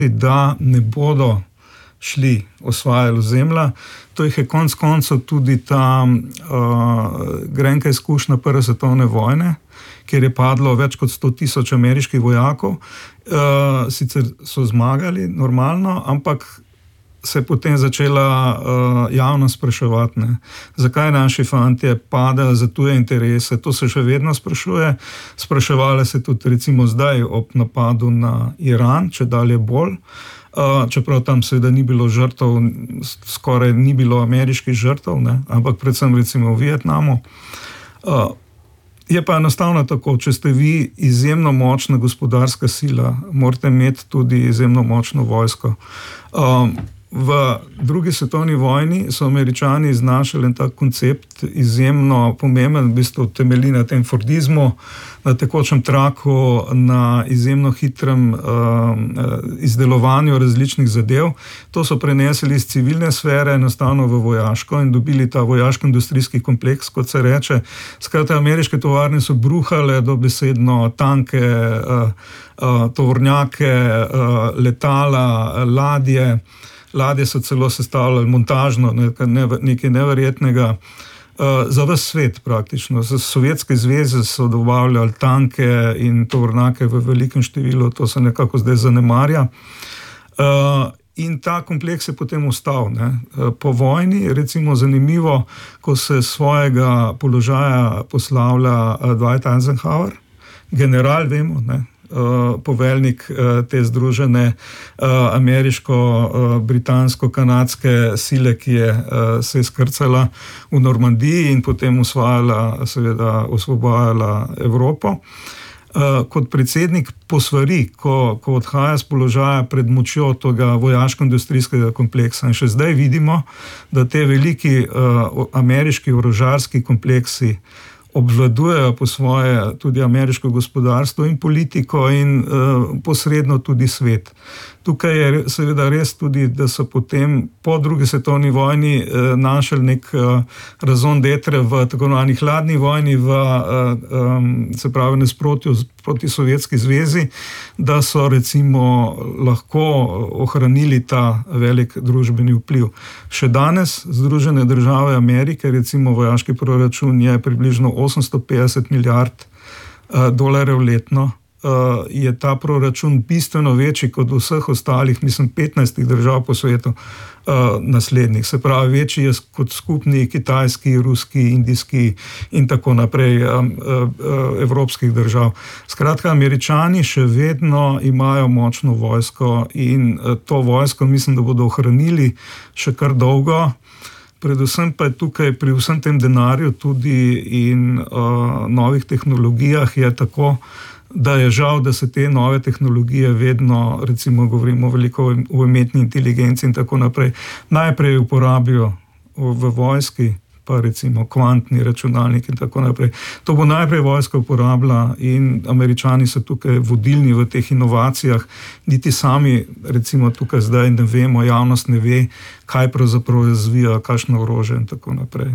da ne bodo šli osvajati ozemlja. To jih je konec koncev tudi ta grenka izkušnja prve svetovne vojne, kjer je padlo več kot 100,000 ameriških vojakov. Sicer so zmagali normalno, ampak se je potem začela javno spraševati, zakaj naši fantje padajo za tuje interese. To se še vedno sprašuje. Spraševali se tudi recimo zdaj ob napadu na Iran, če dalje bolj. Čeprav tam seveda ni bilo žrtev, skoraj ni bilo ameriških žrtev, ampak predvsem recimo v Vietnamu. Je pa enostavno tako, če ste vi izjemno močna gospodarska sila, morate imeti tudi izjemno močno vojsko. V drugi svetovni vojni so Američani iznašali en tak koncept izjemno pomemben, v bistvu temelji na tem fordizmu, na tekočem traku, na izjemno hitrem izdelovanju različnih zadev. To so prenesli iz civilne sfere enostavno v vojaško in dobili ta vojaško-industrijski kompleks, kot se reče. Skratka, ameriške tovarne so bruhale dobesedno tanke, tovornjake, letala, ladje. Ladje so celo sestavljali montažno, nekaj neverjetnega, za ves svet praktično. Za Sovjetske zveze so dobavljali tanke in tovornjake v velikem številu, to se nekako zdaj zanemarja. In ta kompleks je potem ostal. Po vojni, recimo zanimivo, ko se svojega položaja poslavlja Dwight Eisenhower, general, vemo, poveljnik te združene ameriško-britansko-kanadske sile, ki se je skrcala v Normandiji in potem osvobojala Evropo. Kot predsednik posvari, ko odhaja z položaja pred močjo tega vojaško-industrijskega kompleksa. In še zdaj vidimo, da te veliki ameriški orožarski kompleksi obvladujejo po svoje tudi ameriško gospodarstvo in politiko in posredno tudi svet. Tukaj je seveda res tudi, da so potem po drugi svetovni vojni našli nek raison d'être v tako imenovani hladni vojni, se pravi nasprotju proti Sovjetski zvezi, da so recimo lahko ohranili ta velik družbeni vpliv. Še danes Združene države Amerike, recimo vojaški proračun je približno 850 milijard dolarjev letno. Je ta proračun bistveno večji kot vseh ostalih, 15 držav po svetu naslednjih. Se pravi, večji je kot skupni kitajski, ruski, indijski in tako naprej evropskih držav. Skratka, Američani še vedno imajo močno vojsko in to vojsko mislim, da bodo ohranili še kar dolgo. Predvsem pa je tukaj pri vsem tem denarju tudi in novih tehnologijah je tako, da je žal, da se te nove tehnologije vedno, recimo govorimo veliko o umetni inteligenci in tako naprej, najprej uporabijo v vojski, pa recimo kvantni računalnik in tako naprej. To bo najprej vojska uporabila in Američani so tukaj vodilni v teh inovacijah. Niti sami, recimo tukaj zdaj ne vemo, javnost ne ve, kaj pravzaprav razvija, kakšno orožje in tako naprej.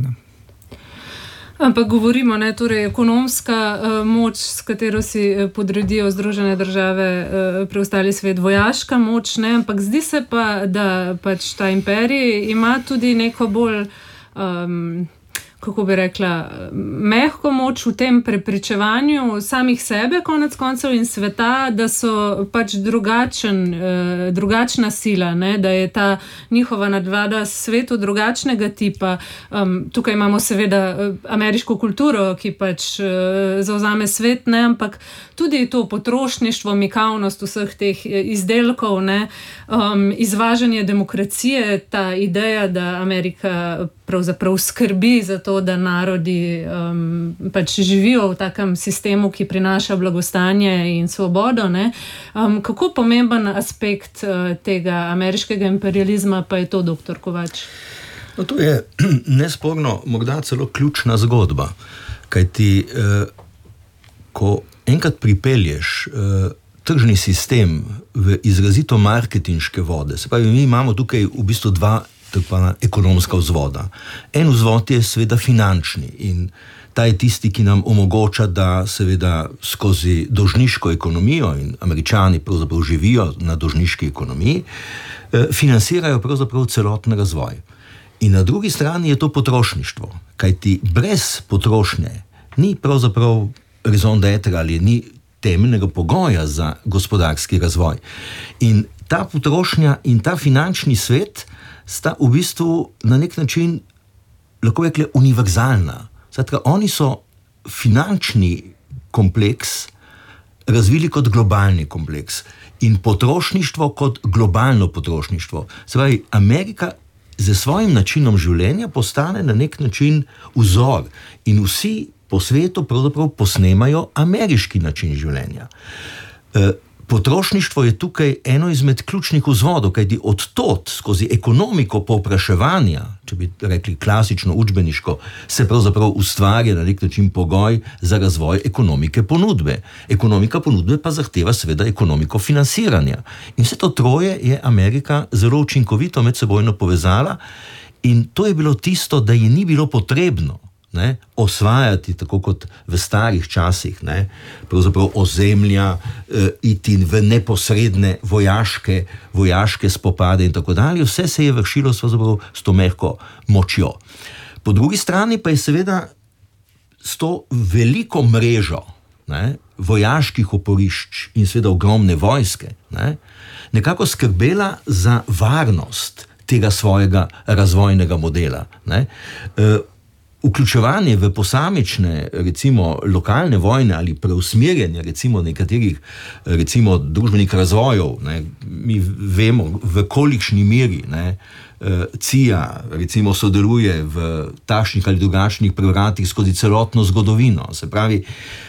Ampak govorimo, torej ekonomska moč, s katero si podredijo Združene države, preostali svet, vojaška moč, ampak zdi se pa, da pač ta imperij ima tudi neko bolj, kako bi rekla, mehko moč v tem prepričevanju samih sebe, konec koncev, in sveta, da so pač drugačna sila, da je ta njihova nadvlada svetu drugačnega tipa. Tukaj imamo seveda ameriško kulturo, ki pač zavzame svet, ampak tudi to potrošništvo, mikavnost vseh teh izdelkov, izvažanje demokracije, ta ideja, da Amerika pravzaprav skrbi za to, da narodi pač živijo v takem sistemu, ki prinaša blagostanje in svobodo. Kako pomemben aspekt tega ameriškega imperializma pa je to, doktor Kovač? No, to je nesporno morda celo ključna zgodba, kajti ko enkrat pripelješ tržni sistem v izrazito marketinške vode, se pravi, mi imamo tukaj v bistvu dva ekonomska vzvoda. En vzvod je seveda finančni in Ta je tisti, ki nam omogoča, da seveda skozi dolžniško ekonomijo, in Američani pravzaprav živijo na dolžniški ekonomiji, financirajo pravzaprav celoten razvoj. In na drugi strani je to potrošništvo, kajti brez potrošnje ni pravzaprav raison d'être ali ni temeljnega pogoja za gospodarski razvoj. In ta potrošnja in ta finančni svet sta v bistvu na nek način, lahko rekli, univerzalna. Zatka, oni so finančni kompleks razvili kot globalni kompleks in potrošništvo kot globalno potrošništvo. Se pravi, Amerika z svojim načinom življenja postane na nek način vzor in vsi po svetu pravzaprav posnemajo ameriški način življenja. Potrošništvo je tukaj eno izmed ključnih vzvodov, kajti odtot skozi ekonomiko povpraševanja, če bi rekli klasično učbeniško, se pravzaprav ustvarja na nek način pogoj za razvoj ekonomike ponudbe. Ekonomika ponudbe pa zahteva seveda ekonomiko financiranja. In vse to troje je Amerika zelo učinkovito medsebojno povezala in to je bilo tisto, da ji ni bilo potrebno osvajati, tako kot v starih časih, pravzaprav ozemlja, iti v neposredne vojaške spopade in tako dalje. Vse se je vršilo s to mehko močjo. Po drugi strani pa je seveda s to veliko mrežo vojaških oporišč in seveda ogromne vojske nekako skrbela za varnost tega svojega razvojnega modela. Vključevanje v posamične, recimo, lokalne vojne ali preusmerjanje, recimo, nekaterih, recimo, družbenih razvojev, mi vemo, v kolikšni meri CIA, recimo, sodeluje v takšnih ali drugačnih prevratih skozi celotno zgodovino. Se pravi,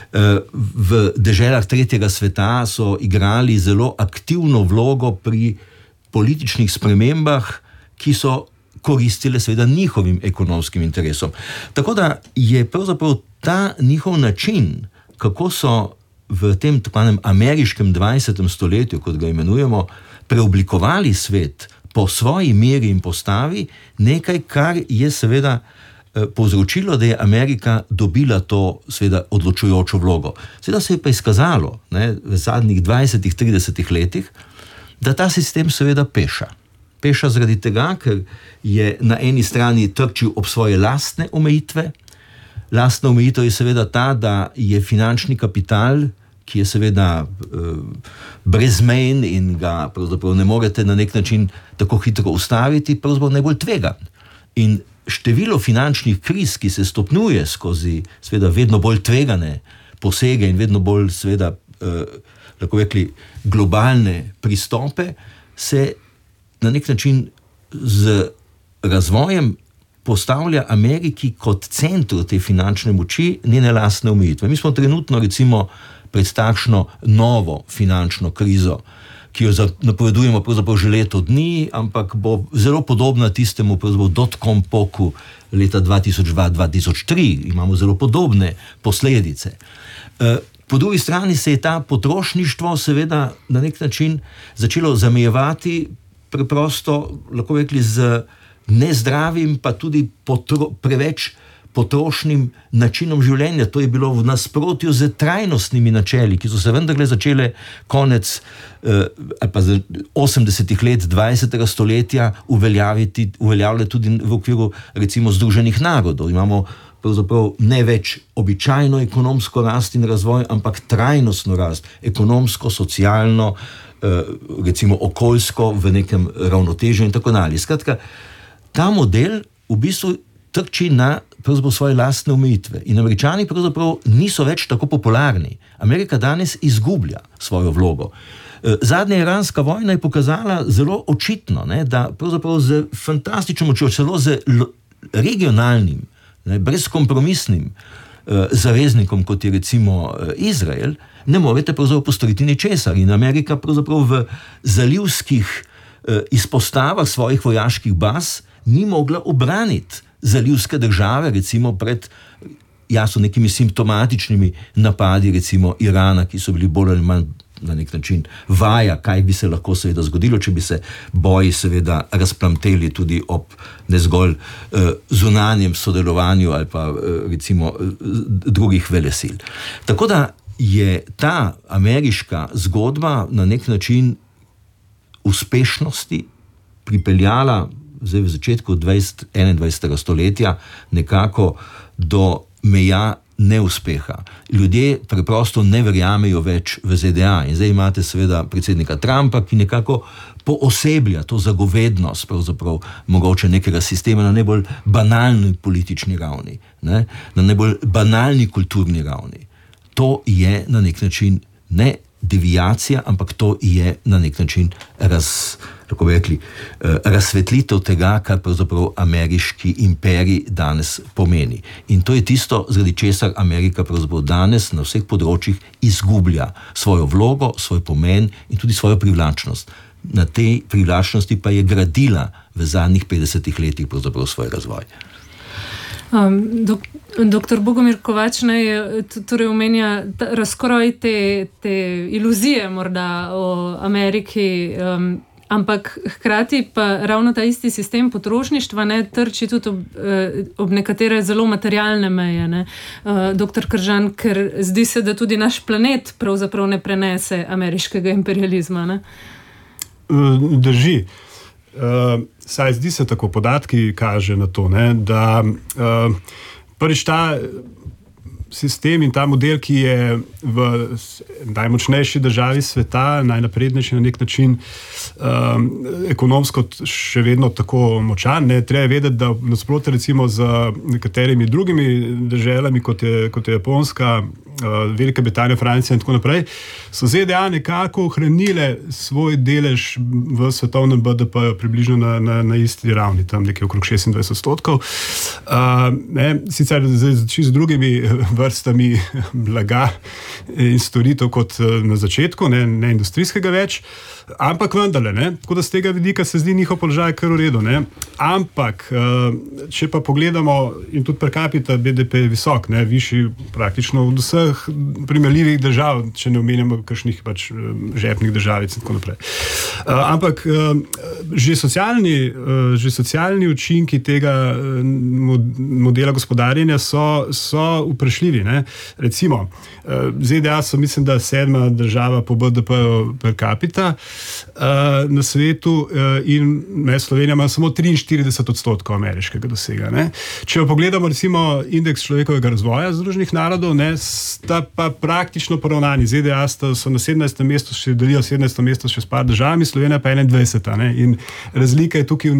v deželah tretjega sveta so igrali zelo aktivno vlogo pri političnih spremembah, ki so koristile seveda njihovim ekonomskim interesom. Tako da je pravzaprav ta njihov način, kako so v tem tako ameriškem 20. stoletju, kot ga imenujemo, preoblikovali svet po svoji meri in postavi, nekaj, kar je seveda povzročilo, da je Amerika dobila to seveda odločujočo vlogo. Seveda se je pa izkazalo v zadnjih 20-30 letih, da ta sistem seveda peša. Peša zaradi tega, ker je na eni strani trčil ob svoje lastne omejitve. Lastna omejitev je seveda ta, da je finančni kapital, ki je seveda brezmejen in ga pravzaprav ne morete na nek način tako hitro ustaviti, pravzaprav najbolj tvegan. In število finančnih kriz, ki se stopnjuje skozi seveda vedno bolj tvegane posege in vedno bolj seveda, lahko rekli, globalne pristope, se na nek način z razvojem postavlja Ameriki kot centru te finančne moči njene lastne omejitve. Mi smo trenutno recimo pred takšno novo finančno krizo, ki jo napovedujemo pravzaprav že leto dni, ampak bo zelo podobna tistemu dotcom poku leta 2002-2003. Imamo zelo podobne posledice. Po drugi strani se je ta potrošništvo seveda na nek način začelo zamejevati preprosto, lahko rekli, z nezdravim, pa tudi preveč potrošnim načinom življenja. To je bilo v nasprotju z trajnostnimi načeli, ki so se vendarle začele konec 80-ih let 20. stoletja uveljavljati tudi v okviru recimo Združenih narodov. Imamo pravzaprav ne več običajno ekonomsko rast in razvoj, ampak trajnostno rast, ekonomsko, socialno, recimo okoljsko, v nekem ravnotežju in tako dalje. Skratka, ta model v bistvu trči na pravzaprav svoje lastne omejitve. In Američani pravzaprav niso več tako popularni. Amerika danes izgublja svojo vlogo. Zadnja iranska vojna je pokazala zelo očitno, da pravzaprav z fantastično močjo, celo z regionalnim, brezkompromisnim zaveznikom, kot je recimo Izrael, ne morete pravzaprav postoriti ničesar. In Amerika pravzaprav v zalivskih izpostavah svojih vojaških baz ni mogla obraniti zalivske države, recimo pred jasno nekimi simptomatičnimi napadi recimo Irana, ki so bili bolj ali manj na nek način vaja, kaj bi se lahko seveda zgodilo, če bi se boji seveda razplamteli tudi ob ne zgolj zunanjem sodelovanju ali pa recimo drugih velesil. Tako da je ta ameriška zgodba na nek način uspešnosti pripeljala zdaj v začetku 21. stoletja nekako do meja neuspeha. Ljudje preprosto ne verjamejo več v ZDA in zdaj imate seveda predsednika Trumpa, ki nekako pooseblja to zagovednost pravzaprav mogoče nekega sistema na najbolj banalni politični ravni, ne? Na najbolj banalni kulturni ravni. To je na nek način ne deviacija, ampak to je na nek način razsvetlitev tega, kar pravzaprav ameriški imperij danes pomeni. In to je tisto, zaradi česar Amerika pravzaprav danes na vseh področjih izgublja svojo vlogo, svoj pomen in tudi svojo privlačnost. Na tej privlačnosti pa je gradila v zadnjih 50 letih pravzaprav svoj razvoj. Dr. Bogomir Kovač torej omenja razkroj te iluzije morda o Ameriki, ampak hkrati pa ravno ta isti sistem potrošništva trči tudi ob nekatere zelo materialne meje. Ne? Dr. Kržan, ker zdi se, da tudi naš planet pravzaprav ne prenese ameriškega imperializma. Ne? Drži. Saj zdi se tako, podatki kaže na to, ne, da prvič ta sistem in ta model, ki je v najmočnejši državi sveta, najnaprednejši na nek način, ekonomsko še vedno tako močan. Ne. Treba je vedeti, da nasprotno recimo z nekaterimi drugimi državami, kot je Japonska, Velika Britanija, Francija in tako naprej, so ZDA nekako ohranile svoj delež v svetovnem BDP približno na isti ravni, tam nekje okrog 26%. Sicer z drugimi vrstami blaga in storitev kot na začetku, ne industrijskega več, ampak vendarle, ne. Tako da z tega vidika se zdi njihov položaj kar v redu, ne. Ampak, če pa pogledamo, in tudi per capita BDP je visok, ne, višji praktično od vseh primerljivih držav, če ne omenjamo kakšnih pač žepnih državic in tako naprej. Ampak že socialni učinki tega modela gospodarjenja so vprašljivi, ne. Recimo, ZDA so, mislim, da 7. država po BDP per capita na svetu in Slovenija ima samo 43% ameriškega dosega. Ne. Če pogledamo recimo indeks človekovega razvoja Združenih narodov, ne, sta pa praktično poravnani. ZDA so na 17. mestu, še delijo 17. mesto še s par državami, Slovenija pa 21. Ne. In razlika je tukaj v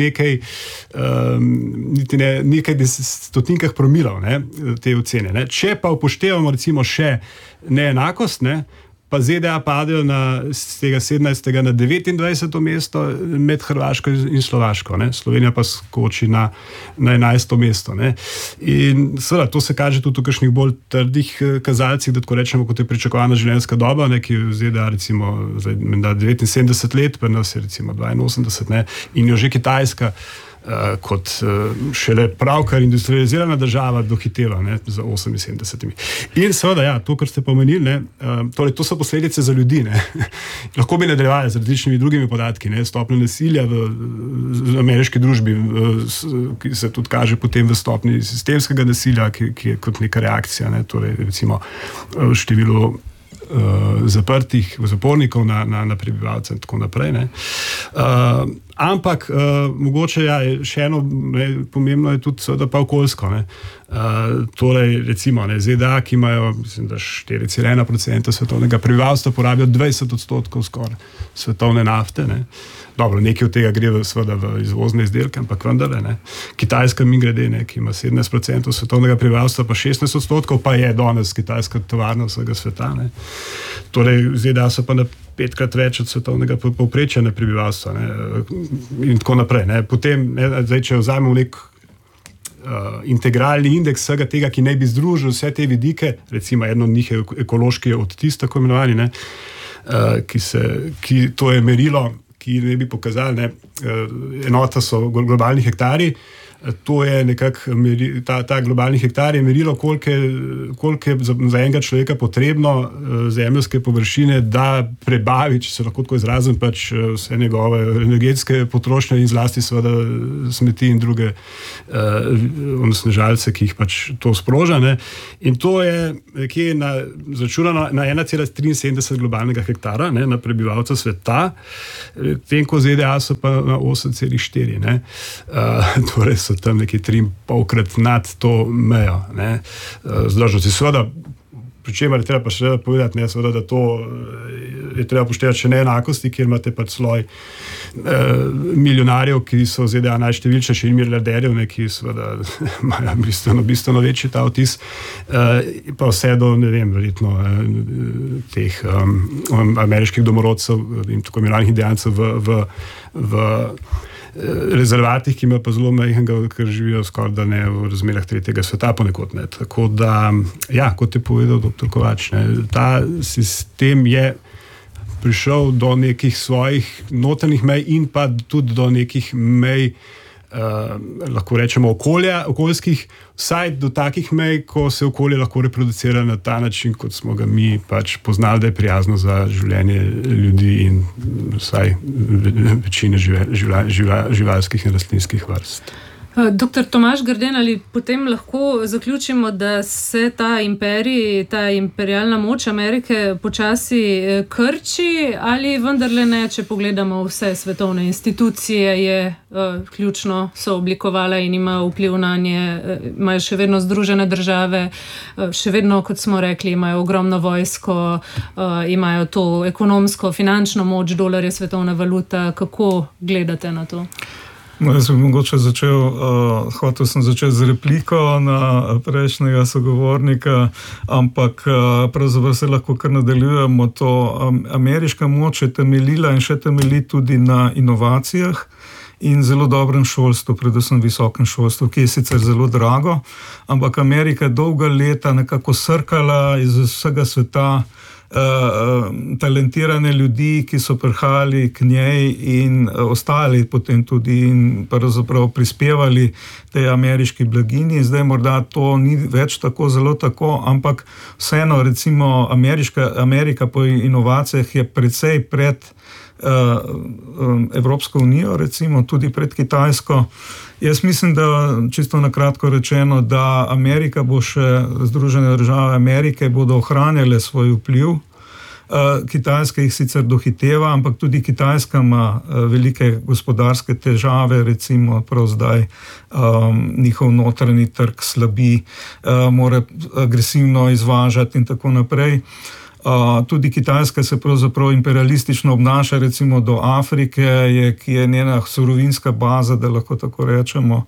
nekaj stotinkah promilov, ne, te ocene. Ne. Če pa upoštevamo recimo še neenakost, ne, pa ZDA padejo z tega 17. na 29. mesto med Hrvaško in Slovaško. Ne. Slovenija pa skoči na 11. mesto. Ne. In seveda, to se kaže tudi v kakšnih bolj trdih kazalcih, da tako rečemo, kot je pričakovana življenjska doba, ne, ki je v ZDA recimo 79 let, pa nas je recimo 82, ne, in jo že Kitajska kot šele pravkar industrializirana država dohitela, ne, za 78. In seveda, ja, to, kar ste pomenili, ne, torej to so posledice za ljudi, ne. Lahko bi nadaljevali z različnimi drugimi podatki, ne, stopnja nasilja v ameriški družbi, ki se tudi kaže potem v stopnji sistemskega nasilja, ki je kot neka reakcija, ne, torej recimo število zaprtih zapornikov na prebivalce in tako naprej. Ne. Ampak mogoče še eno pomembno je tudi seveda pa okoljsko. Ne. Torej recimo ZDA, ki imajo mislim, da 4,1% svetovnega prebivalstva, porabijo 20% skoraj svetovne nafte. Ne. Dobro, nekaj od tega gre seveda v izvozne izdelke, ampak vendarle, ne. Kitajska mimogrede, ne, ki ima 17% svetovnega prebivalstva, pa 16%, pa je danes kitajska tovarna vsega sveta. Ne. Torej, ZDA so pa na 5-krat več od svetovnega povprečja prebivalstva, ne, in tako naprej. Ne. Potem, ne, zdaj, če vzamemo nek integralni indeks vsega tega, ki naj bi združil vse te vidike, recimo eno od njih je ekološki odtis, tako imenovani, ne, ki to je merilo, ki ne bi pokazali, ne, enota so globalni hektari, To je nekako ta globalni hektar je merilo, koliko je za enega človeka potrebno zemeljske površine, da prebavi, če se lahko tako izrazim, pač vse njegove energetske potrošnje in zlasti seveda smeti in druge onesnaževalce, ki jih pač to sproža. Ne. In to je nekje začunano na 1,73 globalnega hektara, ne, na prebivalca sveta, tem, ko ZDA so pa na 8,4. Torej so tam nekje 3,5-krat nad to mejo. Zdržnosti. Seveda, pri čemer je treba pa še povedati, seveda, da to je treba poštevati še neenakosti, kjer imate pač sloj milijonarjev, ki so v ZDA najštevilčnejši, in milijarderjev, ki seveda imajo bistveno večji ta vtis, pa vse do, ne vem, verjetno teh ameriških domorodcev in tako imenovanih indijancev v rezervatih, ki imajo pa zelo majhnega, ker živijo skoraj da ne v razmerah tretjega sveta ponekod. Ne. Tako da, ja, kot je povedal dr. Kovač, ta sistem je prišel do nekih svojih notranjih mej in pa tudi do nekih mej, lahko rečemo okoljskih, vsaj do takih mej, ko se okolje lahko reproducira na ta način, kot smo ga mi pač poznali, da je prijazno za življenje ljudi in vsaj večine živalskih in rastlinskih vrst. Dr. Tomaž Grden, ali potem lahko zaključimo, da se ta imperij, ta imperialna moč Amerike počasi krči, ali vendarle ne, če pogledamo vse svetovne institucije, je ključno sooblikovala in ima vpliv na nje, imajo še vedno Združene države, še vedno, kot smo rekli, imajo ogromno vojsko, imajo to ekonomsko, finančno moč, dolar je svetovna valuta. Kako gledate na to? Jaz bi mogoče hotel sem začeti z repliko na prejšnjega sogovornika, ampak pravzaprav se lahko kar nadaljujemo. To ameriška moč je temeljila in še temelji tudi na inovacijah in zelo dobrem šolstvu, predvsem visokem šolstvu, ki je sicer zelo drago, ampak Amerika je dolga leta nekako srkala iz vsega sveta talentirane ljudi, ki so prihajali k njej in ostali potem tudi in pravzaprav prispevali tej ameriški blagini. Zdaj morda to ni več tako zelo tako, ampak vseeno recimo Amerika po inovacijah je precej pred Evropsko unijo, recimo tudi pred Kitajsko. Jaz mislim, da čisto na kratko rečeno, da Amerika bo še, Združene države Amerike bodo ohranjale svoj vpliv. Kitajska jih sicer dohiteva, ampak tudi Kitajska ima velike gospodarske težave, recimo prav zdaj njihov notranji trg slabi, mora agresivno izvažati in tako naprej. Tudi Kitajska se pravzaprav imperialistično obnaša recimo do Afrike, ki je njena surovinska baza, da lahko tako rečemo.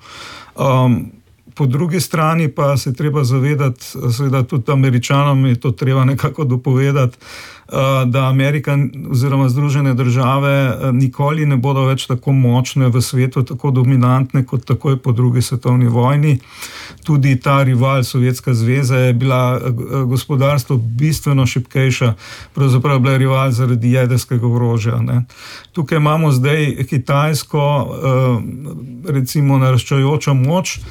Po drugi strani pa se treba zavedati, seveda tudi Američanom je to treba nekako dopovedati, da Amerika oziroma Združene države nikoli ne bodo več tako močne v svetu, tako dominantne kot takoj po drugi svetovni vojni. Tudi ta rival Sovjetska zveza je bila gospodarstvo bistveno šibkejša, pravzaprav je bila rival zaradi jedrskega orožja. Ne. Tukaj imamo zdaj Kitajsko, recimo naraščajočo moč,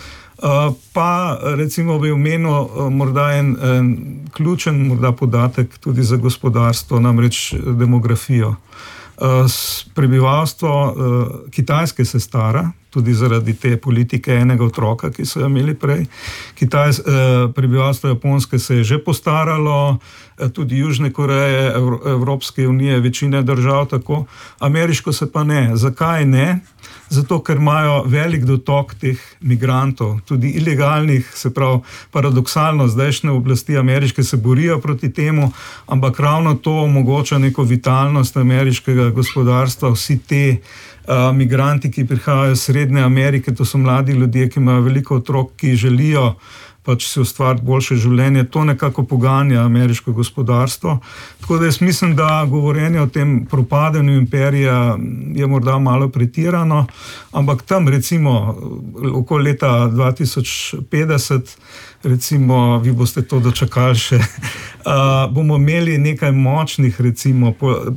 pa recimo bi omenil morda en ključen morda podatek tudi za gospodarstvo, namreč demografijo. Prebivalstvo Kitajske se stara, tudi zaradi te politike enega otroka, ki so jo imeli prej. Prebivalstvo Japonske se je že postaralo, tudi Južne Koreje, Evropske unije, večine držav tako. Ameriško se pa ne. Zakaj ne? Zato, ker imajo velik dotok teh migrantov, tudi ilegalnih, se pravi paradoksalno, zdajšnje oblasti ameriške se borijo proti temu, ampak ravno to omogoča neko vitalnost ameriškega gospodarstva. Vsi te migranti, ki prihajajo iz Srednje Amerike, to so mladi ljudje, ki imajo veliko otrok, ki želijo pač si ustvariti boljše življenje, to nekako poganja ameriško gospodarstvo. Tako da jaz mislim, da govorjenje o tem propadanju imperija je morda malo pretirano, ampak tam recimo okoli leta 2050, recimo vi boste to dočakali še, bomo imeli nekaj močnih, recimo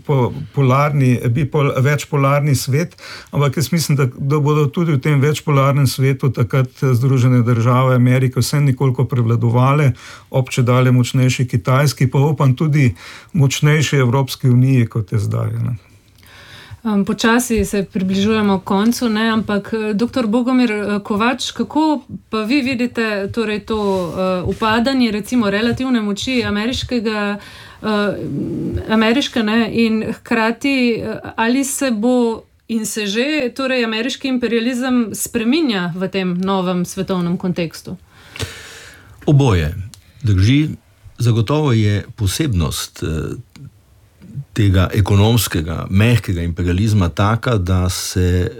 večpolarni svet, ampak jaz mislim, da bodo tudi v tem večpolarnem svetu takrat Združene države Amerike vse nekoliko prevladovale, ob čedalje močnejši Kitajski, pa upam tudi močnejši Evropski uniji, kot je zdaj. Ne. Počasi se približujemo koncu, ne? Ampak dr. Bogomir Kovač, kako pa vi vidite torej to upadanje recimo relativne moči ameriške, ne? In hkrati ali se bo in se že torej ameriški imperializem spreminja v tem novem svetovnem kontekstu? Oboje drži. Zagotovo je posebnost tega ekonomskega, mehkega imperializma taka, da se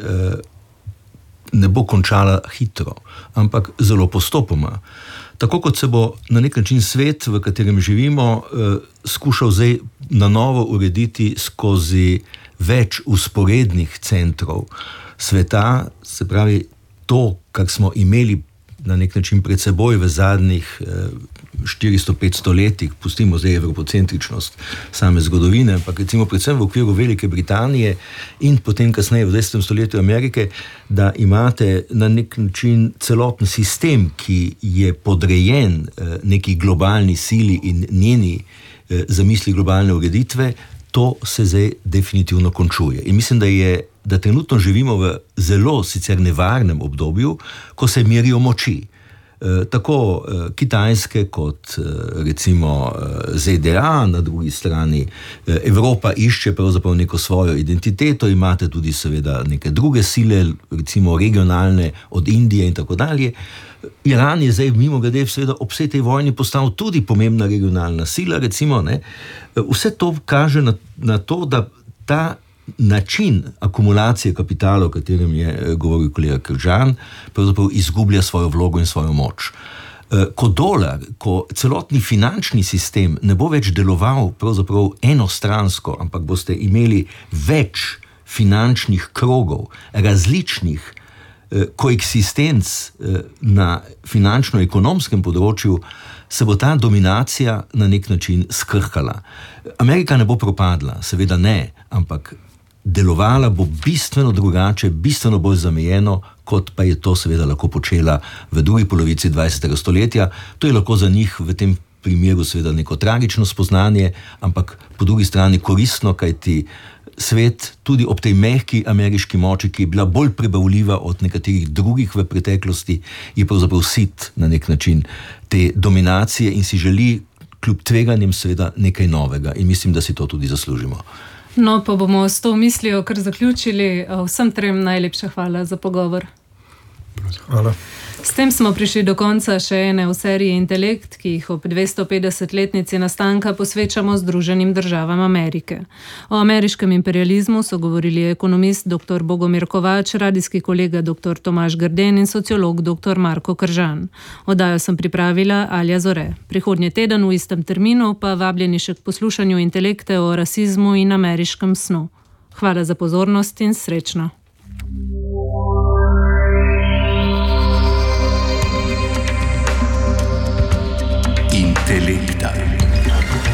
ne bo končala hitro, ampak zelo postopoma. Tako kot se bo na nek način svet, v katerem živimo, skušal zdaj na novo urediti skozi več usporednih centrov sveta, se pravi to, kar smo imeli na nek način pred seboj v zadnjih 400-500 letih, pustimo zdaj evropocentričnost same zgodovine, ampak recimo predvsem v okviru Velike Britanije in potem kasneje v 10. stoletju Amerike, da imate na nek način celoten sistem, ki je podrejen neki globalni sili in njeni zamisli globalne ureditve, to se zdaj definitivno končuje. In mislim, da trenutno živimo v zelo sicer nevarnem obdobju, ko se merijo moči. Tako Kitajske kot recimo ZDA, na drugi strani Evropa išče pravzaprav neko svojo identiteto, imate tudi seveda neke druge sile, recimo regionalne od Indije in tako dalje. Iran je zdaj mimogrede seveda ob vsej tej vojni postal tudi pomembna regionalna sila, recimo, ne. Vse to kaže na to, da ta način akumulacije kapitala, o katerem je govoril kolega Kržan, pravzaprav izgublja svojo vlogo in svojo moč. Ko dolar, ko celotni finančni sistem ne bo več deloval pravzaprav enostransko, ampak boste imeli več finančnih krogov, različnih koeksistenc na finančno-ekonomskem področju, se bo ta dominacija na nek način skrhala. Amerika ne bo propadla, seveda ne, ampak delovala bo bistveno drugače, bistveno bolj zamejeno, kot pa je to seveda lahko počela v drugi polovici 20. stoletja. To je lahko za njih v tem primeru seveda neko tragično spoznanje, ampak po drugi strani koristno, kajti svet tudi ob tej mehki ameriški moči, ki je bila bolj prebavljiva od nekaterih drugih v preteklosti, je pravzaprav sit na nek način te dominacije in si želi kljub tveganjem seveda nekaj novega in mislim, da si to tudi zaslužimo. No, pa bomo s to mislijo kar zaključili. Vsem trem najlepša hvala za pogovor. Hvala. S tem smo prišli do konca še ene v seriji Intelekt, ki jih ob 250-letnici nastanka posvečamo Združenim državam Amerike. O ameriškem imperializmu so govorili ekonomist dr. Bogomir Kovač, radijski kolega dr. Tomaž Grden in sociolog dr. Marko Kržan. Oddajo sem pripravila Alja Zore. Prihodnji teden v istem terminu pa vabljeni še k poslušanju Intelekte o rasizmu in ameriškem snu. Hvala za pozornost in srečno. Intelekta.